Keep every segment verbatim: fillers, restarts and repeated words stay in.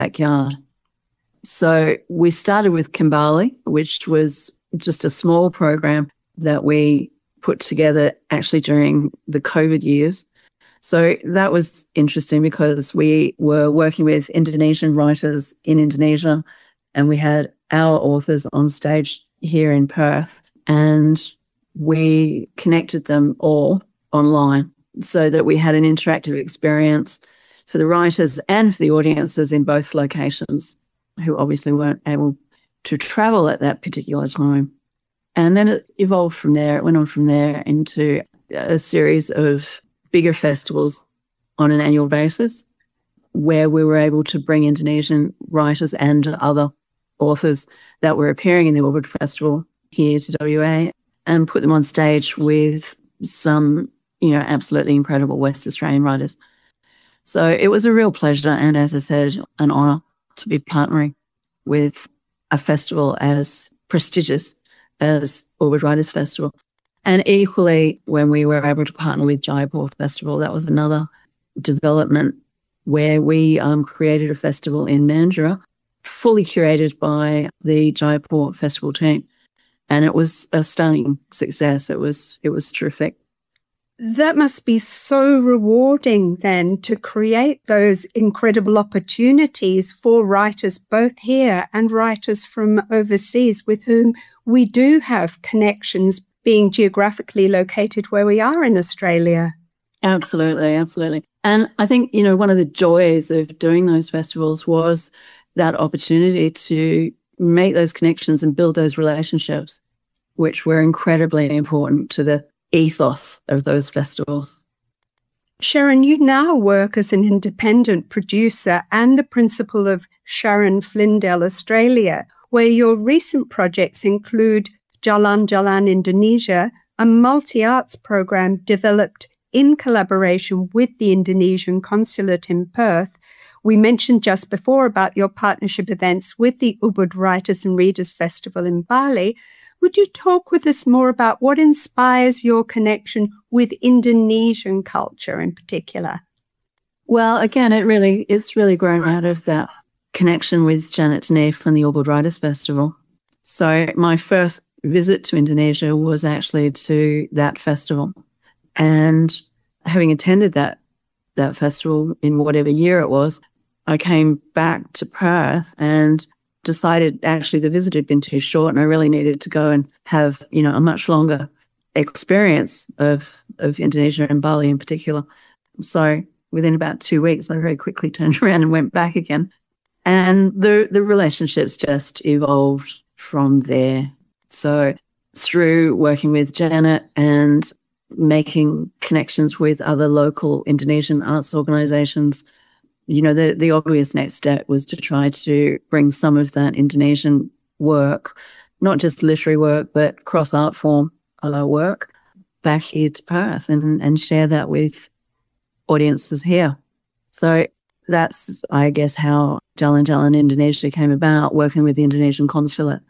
backyard. So we started with Kimbali, which was just a small program that we put together actually during the COVID years. So that was interesting because we were working with Indonesian writers in Indonesia, and we had our authors on stage here in Perth, and we connected them all online so that we had an interactive experience for the writers and for the audiences in both locations who obviously weren't able to travel at that particular time. And then it evolved from there. It went on from there into a series of bigger festivals on an annual basis where we were able to bring Indonesian writers and other authors that were appearing in the Ubud Festival here to W A and put them on stage with some, you know, absolutely incredible West Australian writers. So it was a real pleasure and, as I said, an honour to be partnering with a festival as prestigious as Ubud Writers Festival. And equally, when we were able to partner with Jaipur Festival, that was another development where we um, created a festival in Mandurah, fully curated by the Jaipur Festival team. And it was a stunning success. It was, it was terrific. That must be so rewarding then to create those incredible opportunities for writers both here and writers from overseas with whom we do have connections being geographically located where we are in Australia. Absolutely, absolutely. And I think, you know, one of the joys of doing those festivals was that opportunity to make those connections and build those relationships, which were incredibly important to the ethos of those festivals. Sharon, you now work as an independent producer and the principal of Sharon Flindell Australia, where your recent projects include Jalan Jalan Indonesia, a multi-arts program developed in collaboration with the Indonesian Consulate in Perth. We mentioned just before about your partnership events with the Ubud Writers and Readers Festival in Bali. Would you talk with us more about what inspires your connection with Indonesian culture in particular? Well, again, it really it's really grown out of that connection with Janet Tenef and the Ubud Writers Festival. So my first visit to Indonesia was actually to that festival. And having attended that that festival in whatever year it was, I came back to Perth and decided actually the visit had been too short and I really needed to go and have, you know, a much longer experience of, of Indonesia and Bali in particular. So within about two weeks, I very quickly turned around and went back again. And the, the relationships just evolved from there. So through working with Janet and making connections with other local Indonesian arts organisations, you know, the, the obvious next step was to try to bring some of that Indonesian work, not just literary work, but cross-art form uh, work, back here to Perth and, and share that with audiences here. So that's, I guess, how Jalan Jalan Indonesia came about, working with the Indonesian Consulate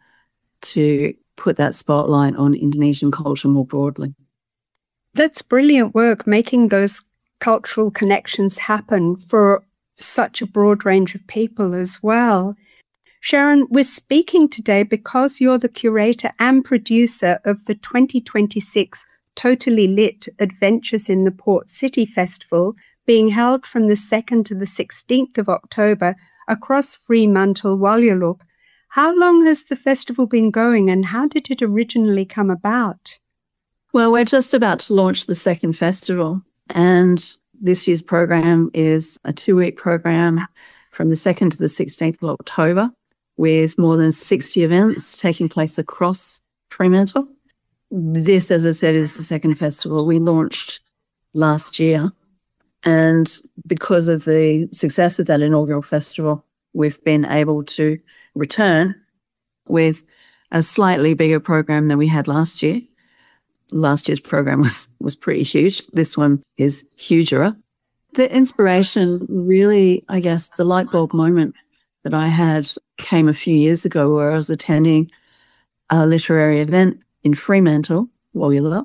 to put that spotlight on Indonesian culture more broadly. That's brilliant work, making those cultural connections happen for such a broad range of people as well. Sharon, we're speaking today because you're the curator and producer of the twenty twenty-six Totally Lit Adventures in the Port City Festival, being held from the second to the sixteenth of October across Fremantle, Waluyalup. How long has the festival been going and how did it originally come about? Well, we're just about to launch the second festival, and this year's program is a two-week program from the second to the sixteenth of October with more than sixty events taking place across Fremantle. This, as I said, is the second festival. We launched last year, and because of the success of that inaugural festival, we've been able to return with a slightly bigger program than we had last year. Last year's program was, was pretty huge. This one is huger. The inspiration really, I guess, the light bulb moment that I had came a few years ago where I was attending a literary event in Fremantle, Waluyalup,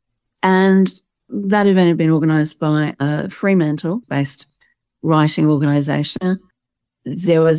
and that event had been organised by a Fremantle-based writing organisation. there was